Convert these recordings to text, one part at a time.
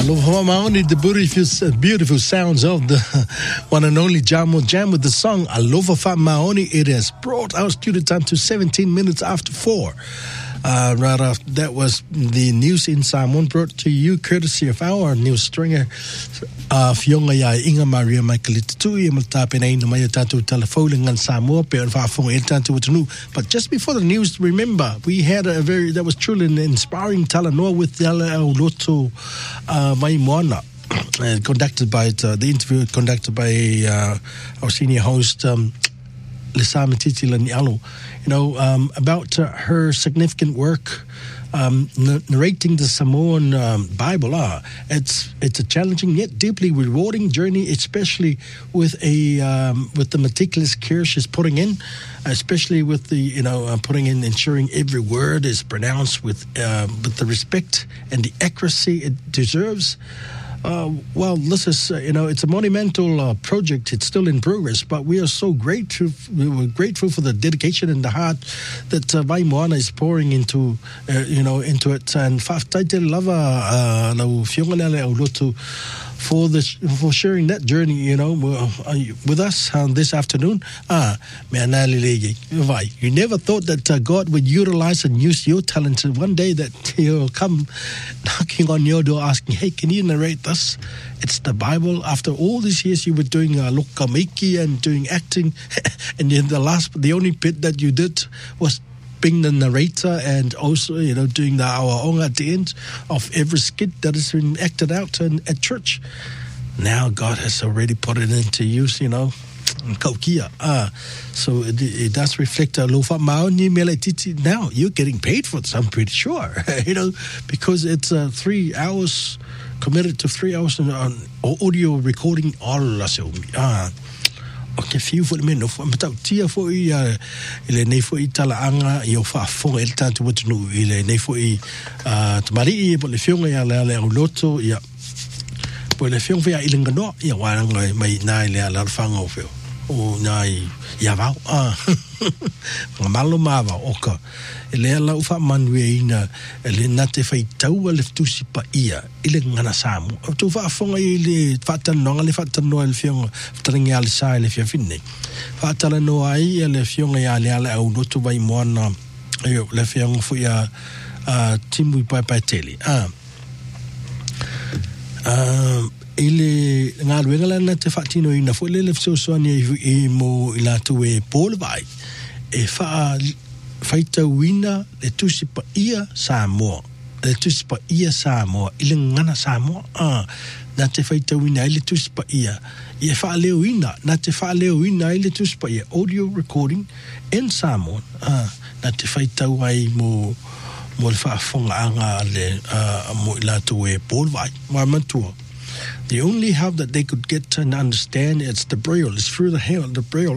Maoni, the beautiful sounds of the one and only Jam with the song Alofa Maoni. It has brought our studio time to 17 minutes after 4. Right after that was the news in Samoan, brought to you courtesy of our news stringer, Fionga ya Inga Maria Michaelita Tui, Maltapena in Maya Tatu Telefoning and Samoa, Pe and Fafong Eltantu Utanu. But just before the news, remember, we had that was truly an inspiring Talanoa with Yala Loto Maimwana. Conducted by the interview conducted by our senior host Lisama Titila Nialo, about her significant work narrating the Samoan Bible. It's a challenging yet deeply rewarding journey, especially with the meticulous care she's putting in, especially with the putting in, ensuring every word is pronounced with the respect and the accuracy it deserves. Well, this is, it's a monumental project. It's still in progress, but we are so grateful. We were grateful for the dedication and the heart that Vaimoana is pouring into it. And Faftaite Lava Fionganele Aulotu for sharing that journey, with us this afternoon. You never thought that God would utilize and use your talent. One day that he'll come knocking on your door asking, hey, can you narrate this? It's the Bible. After all these years you were doing lokamiki and doing acting, and then the only bit that you did was being the narrator and also, doing the awaonga at the end of every skit that has been acted out at church. Now God has already put it into use, kaukia. So it does reflect a lofa maoni meletiti. Now you're getting paid for this, I'm pretty sure, because it's 3 hours, committed to 3 hours on audio recording all okay, few for the men of tia for ile nei for italaanga yo fa fo el tanto what no ile nei for tamari po le fionga ya le loto ya po le fionga ya ile ngano ya wa mai na ile la fanga o feo o nai ya va malo mava oka ele la ufa manwe ina ele nate fai tau le tusi pa ia ile ngana samu tu fa fonga ile fatan no le fatan no el fiong tringa al sai le fiafine fatala no ai ele fiong ya le ala au no tu vai mona yo le fiong fu ya timu pa tele ile ngalwenga na te fatino ina fo le so so ni e mo ila tu e pol vai e fa faita wina le tusi pa ia Samoa ile ngana Samoa na te faita wina ile tusi pa ia e fa leo wina na te fa leo wina ile tusi pa ia audio recording in Samoa na te faita wai mo le fa fonga anga le mo ila tu e pol vai ma matua. The only help that they could get and understand it's the Braille. It's through the Braille.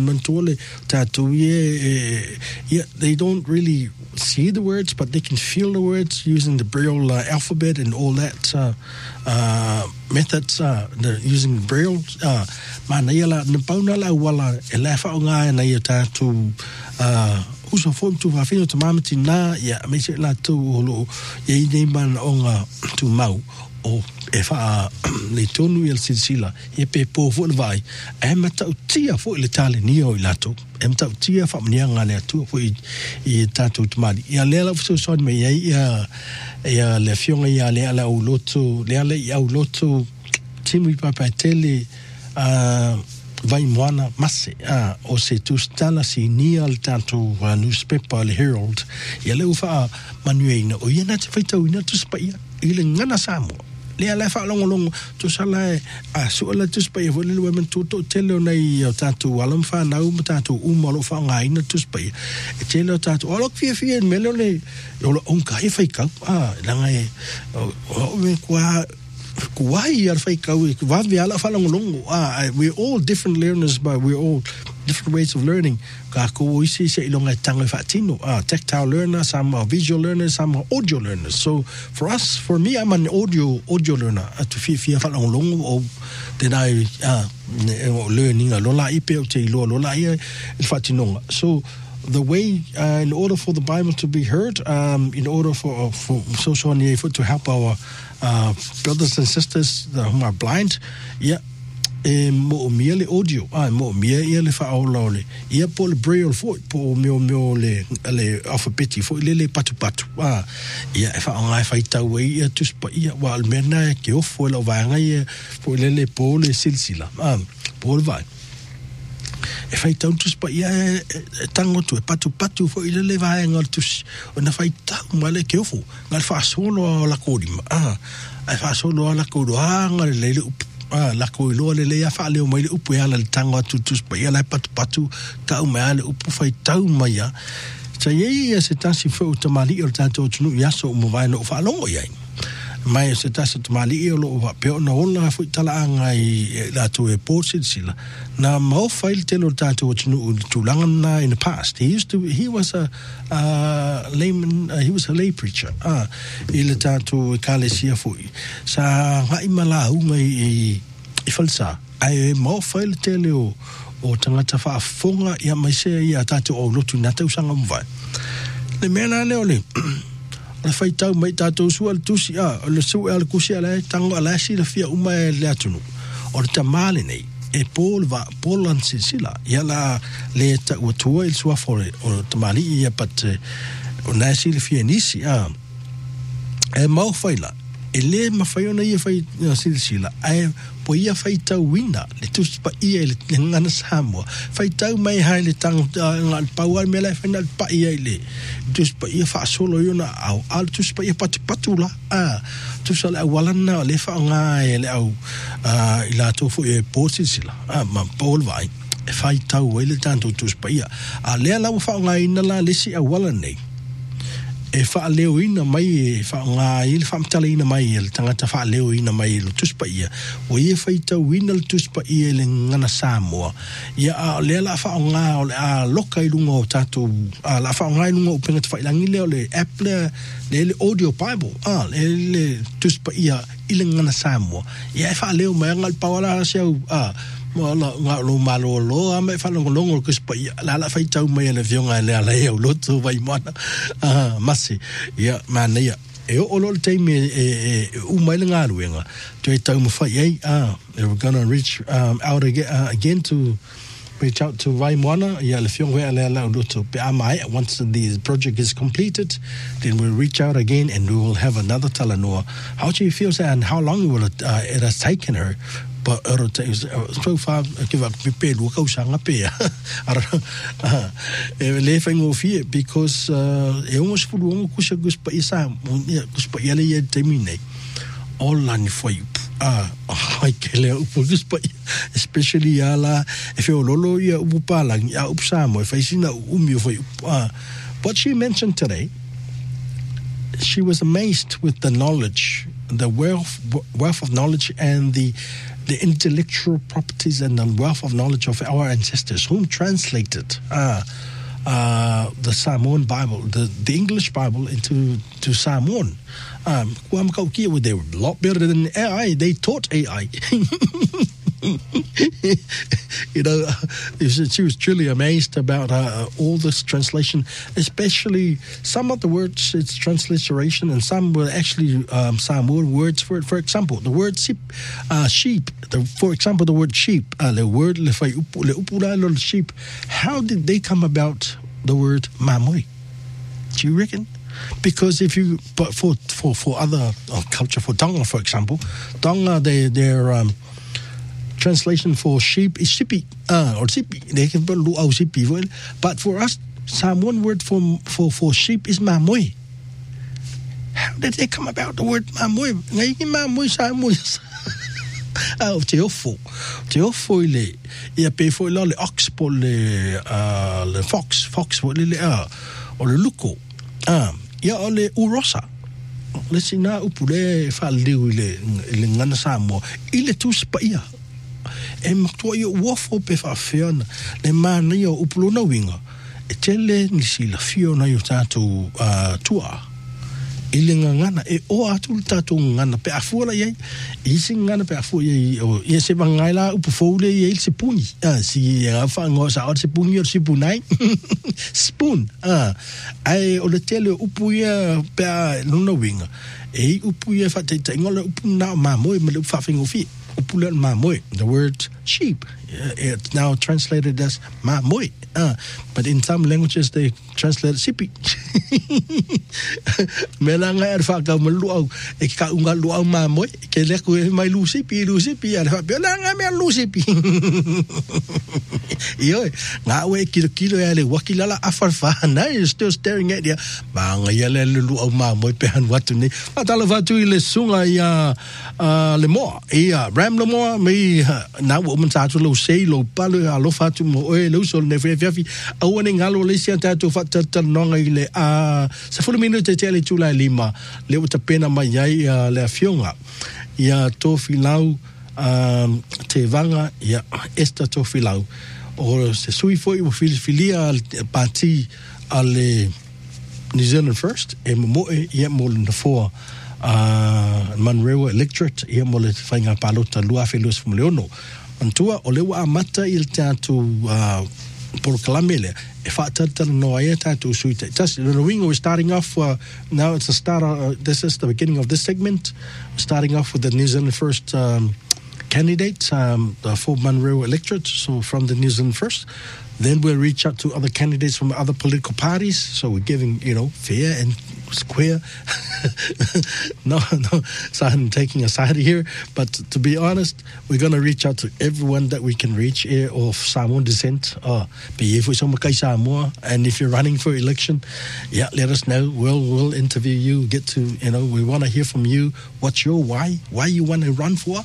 They don't really see the words, but they can feel the words using the Braille alphabet and all that methods. They're using Braille. Manayala napauna la wala elafa nga na yata to uso form to afino to mamati na ya mese la to lo ye neman onga to mau o e fa le tonu el silsila e pe po fo le vai e mata tia fo le tale ni o lato e mata tia fa mnia ngale atu fo i tatu tmadi ya le fo so me ya le fionga ya le ala o loto le ala ya o loto timu papa tele vai moana masse o se tu stala si ni al tanto newspaper le Herald ya le ufa manuena o ia na te faita ina tu spaia ile ngana Samoa le ala fa long to sala so ala tu spaia vo le women to tele nei tanto walam fa na tanto malo fa ngai na tu spaia e tele tanto o lo fie melole o onka e fa ka langa e o me kwa kuai ar fai kau va viala fa long we're all different learners, but we're all different ways of learning. Ka ko isi se ilonga tanga fatino tactile learner, some are visual learners, some are audio learners. So for me I'm an audio learner to fia fa long o then I learning a lola ipe o te lola ia fatino. So the way, in order for the Bible to be heard, in order for social to help our brothers and sisters who are blind, mo miele audio, mo miele faolole, po le braille fo po mo le alphabet fo le patu fa nga fa itawe tus pa wa almena ke o fo lo va nga fo le po le silsila po va fa itaw tus pa tango tu patu fo le va nga tus ona fa itaw male ke o fo nga fa solo la kodima fa solo la kodo nga le la ko lo le ya fa le o mai upu ya la tango tu pa ya la patu ka o mai le upu fa tau mai ya sa ye se tasi fo tamali o tanto tunu ya so mo vai no fa longo ya mai se tasi tamali o lo va pe no la fo tala ngai la to e ported sila na mo fail telo tanto tunu tulanga in the past he was a layman, he was a lay preacher il tanto kalesia fo sa ngai mala ngai i falsa ai mo fail telo o tangata fa fonga ia mai se ia tatu o lotu na tau sanga mvai le mena le ole le fai tau mai tatu sual tusi le su al kusi ala tango ala si le fia uma le atunu o le tamale nei e pol an sila ia la le ta o tua il sua fore o tamali ia pat o na si le fia nisi e mau faila e le mawhaiona ia whai sila ai po ia whai tau wina le tusi pa ia le ngana Samoa whai tau mai hai le tang ngal pauai me lai whainal pa ia le tusi pa ia wha solo iona au al tusi pa ia patu la tusi ale awalana le wha ngai le au ila tofu e pōsi sila ma pōl vai e whai tau wai le tanto tusi pa ia lea lau wha ngai ina la lesi awalana nei e fa leo ina mai fa nga il fa mtala ina mai el tangata fa leo ina mai lo tuspa ia o ia fa ita winal tuspa ia le ngana Samoa ia le la fa nga o loka i lunga o tatu la fa nga i lunga o penga fa ilangi leo le apple le audio bible le tuspa ia ile ngana Samoa ia fa leo mai ngal pawala seu Mala ngalo malo lo ame fa longo ko spa la fa tau mai le vionga le ala e lo tu vai mana masi ya mania e o lo te me u mai ngalo wenga te tau mo fa ye we're going to reach out again to reach out to Vaimwana ya le vionga le ala lo tu pe amai once the project is completed then we'll reach out again and we will have another talanoa. How do you feel and how long will it has taken her? But so far give up pe lu ka usanga pe le fengo fie because e almost fu lu ku se gus pa isa gus pa yale ye termine all on for you ai kele u gus pa especially ala if you lolo ya u pa lang ya u sa mo fa sina u mi for you but she mentioned today she was amazed with the knowledge, the wealth of knowledge and the intellectual properties and the wealth of knowledge of our ancestors, whom translated the Samoan Bible, the English Bible into Samoan. They were a lot better than AI. They taught AI. She was truly amazed about all this translation, especially some of the words, it's transliteration, and some were actually Samoan words for it. For example, the word sheep. For example, the word sheep, the word sheep. How did they come about the word mamoi? Do you reckon? Because if you, but for other culture, for Tonga, for example, Tonga, their translation for sheep is sipi, or sipi. They can put luau sipi. But for us, Samoan word for sheep is mamoi. How did they come about the word mamoi? Ngay mamoi Samoan. Teofo le ia pe fo le ox po le fox le o le luko ia o le urosa le sina upule fa le ngana Samoa ile tus pa ia e maktua ia wofo pe fa fiona le mana ia upulona winga e tele ni sila fiona yo tatu tua Ili ngana o atu tatu ngana pe afua ye isi ngana pe afua ye o ye se bangaila upu foule ye se puni si fa ngo sa o se puni o se punai spoon ai o le tele upu ye pe luna winga upu ye fa te ngola upu na mamoe me le fa fingo fi upu le mamoe the word sheep it's now translated as mamoe but in some languages they translate sipi melanga er fa ka melu au e ka unga lu au mamoe ke le ko mai lu sipi er fa belanga me lu sipi yo nga we kilo ya le wakilala afarfa na is still staring at you banga ya le lu au mamoe pe han watu ni atala fatu ile sunga ya le mo ram le mo me na wo man sa tu lo sei lo palo alo fatu mo e lo sol ne fe au ne ngalo le sia tatu fatu nonga ile sa fulu minuto te le tula lima le uta pena mai ai le afionga ia tofilau te vanga ia esta tofilau o se sui foi o filia parti ale New Zealand First e mo ia mo na for Manrewa Electorate ia mo le fainga palota lua felus moleono antua o le wa mata il tatu por calamele e fa tata no ai tatu suite just the wingo is starting off now it's the start this is the beginning of this segment starting off with the New Zealand First candidates the for Manrewa Electorate so from the New Zealand First then we'll reach out to other candidates from other political parties so we're giving fair and square no so I'm taking a side here but to be honest we're going to reach out to everyone that we can reach of Samoan descent Samoa and if you're running for election let us know we'll interview you get to we want to hear from you what's your why you want to run for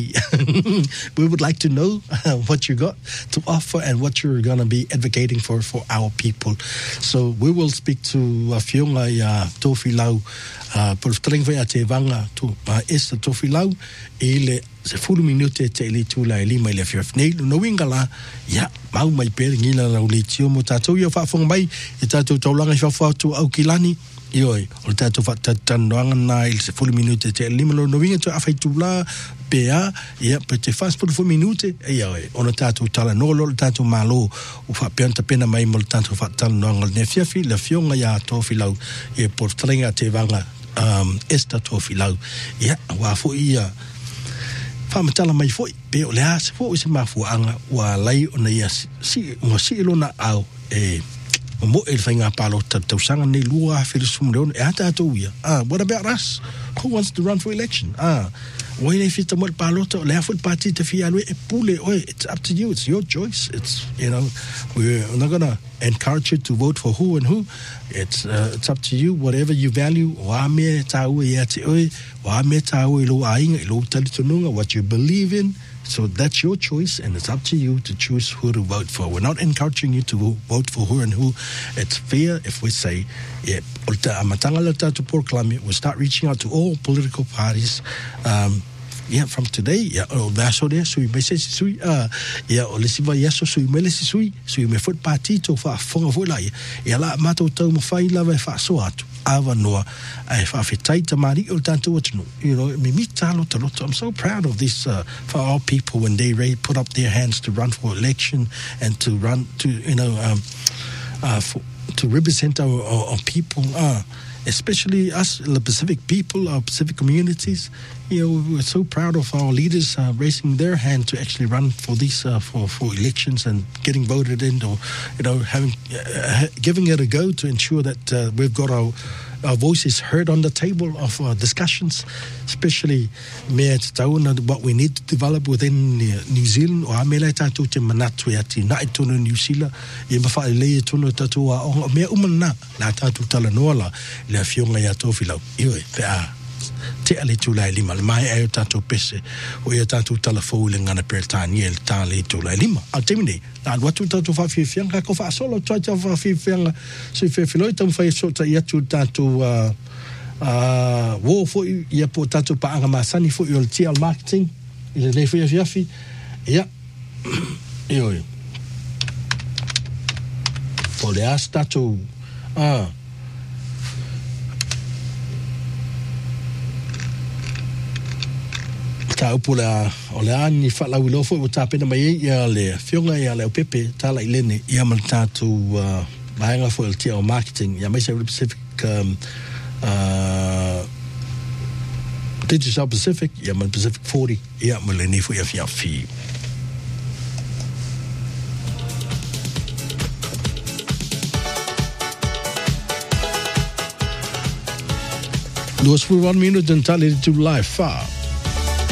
we would like to know what you got to offer and what you're going to be advocating for our people so we will speak to Fionga Tofilau por tring vai te vanga tu esta Tofilau ele se fulu minute te le tula e lima le fiaf nei no wingala mau mai per ngila la ulitio mo tatu yo fa fong mai e tatu taulanga fa tu au kilani ioi o tatu fa tanoanga na il se fulu minute te lima no winga tu afai tula pea pe te fast por fu minute ona tatu tala no lo tatu malo o fa pianta pena mai mo tatu fa tanoanga ne fiafi la fionga ya Tofilau e por tringa te vanga esta Tofilau wa fo ia famatala mai foi pe o le as fo se mafuanga wa lai ona ia si lona au mo el fainga palo tau sanga nei lua filisumleon ata ia what about us who wants to run for election why if it's more palo to le full party te fia lui e pule it's up to you it's your choice it's we're not going to encourage you to vote for who and who it's up to you whatever you value wa me tau ia te wa me tau lo ainga lo talitunga what you believe in so that's your choice and it's up to you to choose who to vote for we're not encouraging you to vote for who and who it's fair if we say to proclaim we'll start reaching out to all political parties from today vaso de sui mese sui o le siva yaso sui mele sui me fot party to fa fonga vola la mato tau mo fai la fa so atu ava noa ai fa fitai tamari o tanto watu me mitalo taloto I'm so proud of this for our people when they put up their hands to run for election and to run to to represent our people especially us, the Pacific people, our Pacific communities. We're so proud of our leaders raising their hand to actually run for these for elections and getting voted in, or having giving it a go to ensure that we've got our voices heard on the table of discussions, especially what we need to develop within New Zealand. Or me tatu te manatu ati na itono New Zealand e mafa le itono tatu o me umana la tatu tala nola le fionga ya Tofilau iwe te ale tula lima mai ai tatu pese o ia tatu tala fo le ngana pertani el tale tula lima altemine na watu tatu fa fianga ko fa solo tatu fa fianga se fe filo tam fa so ia tatu wo fo ia po tatu pa anga masani fo il TL marketing il le fo yafi ia io po le astatu ta upula o le ani whala wilo fo o tāpena mai ia le whionga ia le o pepe tala I lene ia man tātu maenga fo il tia o marketing ia Mesa Pacific Digital Pacific ia man Pacific 40 ia mo le ni fo ia fia fi Duas por 1 minuto and tally to live far